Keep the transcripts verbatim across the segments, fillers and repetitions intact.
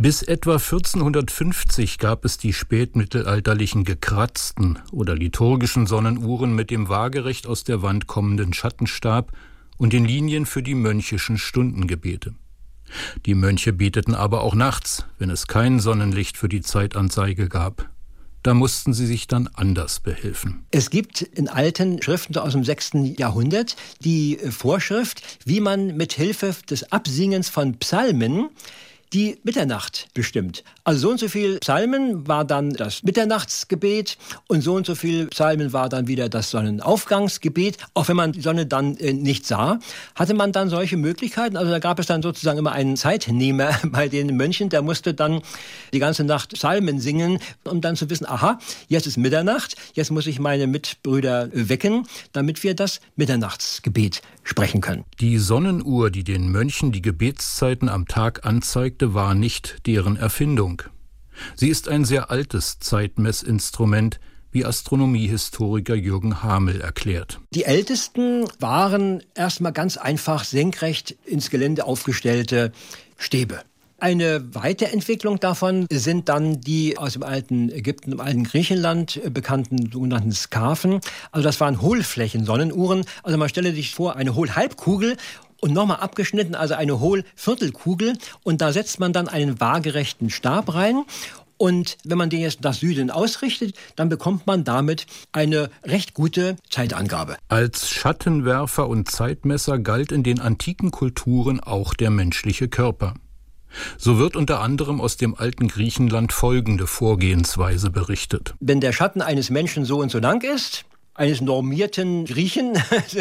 Bis etwa vierzehnhundertfünfzig gab es die spätmittelalterlichen gekratzten oder liturgischen Sonnenuhren mit dem waagerecht aus der Wand kommenden Schattenstab und den Linien für die mönchischen Stundengebete. Die Mönche beteten aber auch nachts, wenn es kein Sonnenlicht für die Zeitanzeige gab. Da mussten sie sich dann anders behelfen. Es gibt in alten Schriften aus dem sechsten Jahrhundert die Vorschrift, wie man mit Hilfe des Absingens von Psalmen die Mitternacht bestimmt. Also so und so viel Psalmen war dann das Mitternachtsgebet und so und so viel Psalmen war dann wieder das Sonnenaufgangsgebet. Auch wenn man die Sonne dann äh, nicht sah, hatte man dann solche Möglichkeiten. Also da gab es dann sozusagen immer einen Zeitnehmer bei den Mönchen, der musste dann die ganze Nacht Psalmen singen, um dann zu wissen, aha, jetzt ist Mitternacht, jetzt muss ich meine Mitbrüder wecken, damit wir das Mitternachtsgebet sprechen können. Die Sonnenuhr, die den Mönchen die Gebetszeiten am Tag anzeigte, war nicht deren Erfindung. Sie ist ein sehr altes Zeitmessinstrument, wie Astronomiehistoriker Jürgen Hamel erklärt. Die ältesten waren erstmal ganz einfach senkrecht ins Gelände aufgestellte Stäbe. Eine Weiterentwicklung davon sind dann die aus dem alten Ägypten, im alten Griechenland bekannten sogenannten Skarphen. Also das waren Hohlflächen-Sonnenuhren. Also man stelle sich vor, eine Hohlhalbkugel und nochmal abgeschnitten, also eine Hohlviertelkugel. Und da setzt man dann einen waagerechten Stab rein. Und wenn man den jetzt nach Süden ausrichtet, dann bekommt man damit eine recht gute Zeitangabe. Als Schattenwerfer und Zeitmesser galt in den antiken Kulturen auch der menschliche Körper. So wird unter anderem aus dem alten Griechenland folgende Vorgehensweise berichtet. Wenn der Schatten eines Menschen so und so lang ist, eines normierten Griechen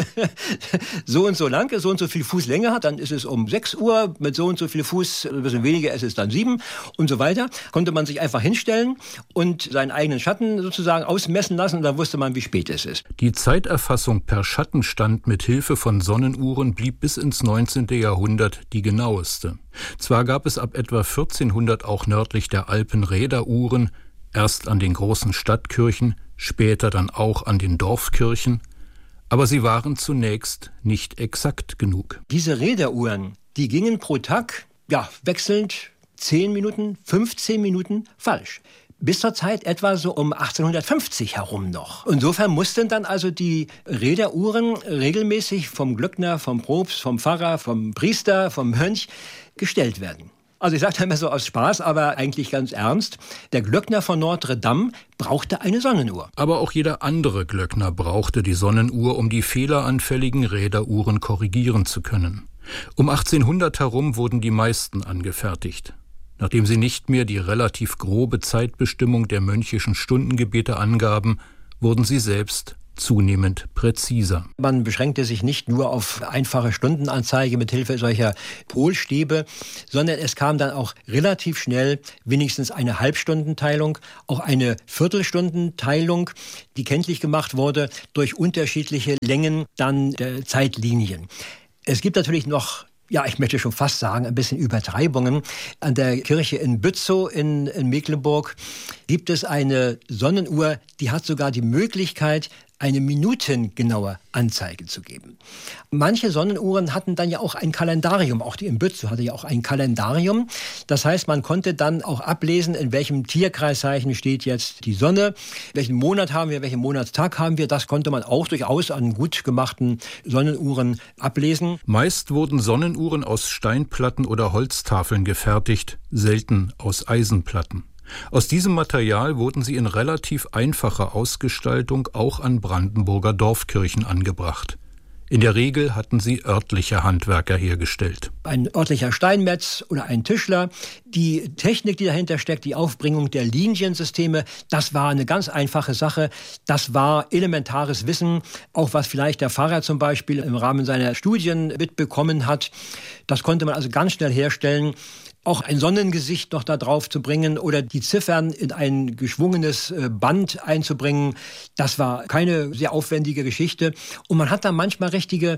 so und so lang ist, so und so viel Fußlänge hat, dann ist es um sechs Uhr, mit so und so viel Fuß, ein bisschen weniger ist es dann sieben und so weiter. Konnte man sich einfach hinstellen und seinen eigenen Schatten sozusagen ausmessen lassen und dann wusste man, wie spät es ist. Die Zeiterfassung per Schattenstand mit Hilfe von Sonnenuhren blieb bis ins neunzehnten Jahrhundert die genaueste. Zwar gab es ab etwa vierzehnhundert auch nördlich der Alpen Räderuhren, erst an den großen Stadtkirchen, später dann auch an den Dorfkirchen, aber sie waren zunächst nicht exakt genug. Diese Räderuhren, die gingen pro Tag, ja, wechselnd zehn Minuten, fünfzehn Minuten falsch. Bis zur Zeit etwa so um achtzehnhundertfünfzig herum noch. Insofern mussten dann also die Räderuhren regelmäßig vom Glöckner, vom Propst, vom Pfarrer, vom Priester, vom Mönch gestellt werden. Also ich sage da immer so aus Spaß, aber eigentlich ganz ernst. Der Glöckner von Notre Dame brauchte eine Sonnenuhr. Aber auch jeder andere Glöckner brauchte die Sonnenuhr, um die fehleranfälligen Räderuhren korrigieren zu können. Um achtzehnhundert herum wurden die meisten angefertigt. Nachdem sie nicht mehr die relativ grobe Zeitbestimmung der mönchischen Stundengebete angaben, wurden sie selbst zunehmend präziser. Man beschränkte sich nicht nur auf einfache Stundenanzeige mit Hilfe solcher Polstäbe, sondern es kam dann auch relativ schnell wenigstens eine Halbstundenteilung, auch eine Viertelstundenteilung, die kenntlich gemacht wurde durch unterschiedliche Längen dann der Zeitlinien. Es gibt natürlich noch, ja, ich möchte schon fast sagen, ein bisschen Übertreibungen. An der Kirche in Bützow in, in Mecklenburg gibt es eine Sonnenuhr, die hat sogar die Möglichkeit, eine minutengenaue Anzeige zu geben. Manche Sonnenuhren hatten dann ja auch ein Kalendarium, auch die in Bützow hatte ja auch ein Kalendarium. Das heißt, man konnte dann auch ablesen, in welchem Tierkreiszeichen steht jetzt die Sonne, welchen Monat haben wir, welchen Monatstag haben wir. Das konnte man auch durchaus an gut gemachten Sonnenuhren ablesen. Meist wurden Sonnenuhren aus Steinplatten oder Holztafeln gefertigt, selten aus Eisenplatten. Aus diesem Material wurden sie in relativ einfacher Ausgestaltung auch an Brandenburger Dorfkirchen angebracht. In der Regel hatten sie örtliche Handwerker hergestellt. Ein örtlicher Steinmetz oder ein Tischler. Die Technik, die dahinter steckt, die Aufbringung der Liniensysteme, das war eine ganz einfache Sache. Das war elementares Wissen, auch was vielleicht der Pfarrer zum Beispiel im Rahmen seiner Studien mitbekommen hat. Das konnte man also ganz schnell herstellen. Auch ein Sonnengesicht noch da drauf zu bringen oder die Ziffern in ein geschwungenes Band einzubringen, das war keine sehr aufwendige Geschichte. Und man hat da manchmal richtige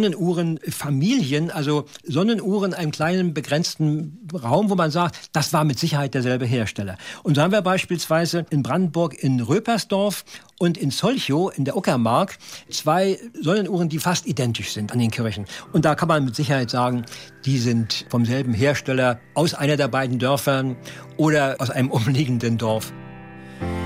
Sonnenuhrenfamilien, also Sonnenuhren in einem kleinen begrenzten Raum, wo man sagt, das war mit Sicherheit derselbe Hersteller. Und so haben wir beispielsweise in Brandenburg in Röpersdorf und in Solchow, in der Uckermark, zwei Sonnenuhren, die fast identisch sind an den Kirchen. Und da kann man mit Sicherheit sagen, die sind vom selben Hersteller aus einer der beiden Dörfern oder aus einem umliegenden Dorf.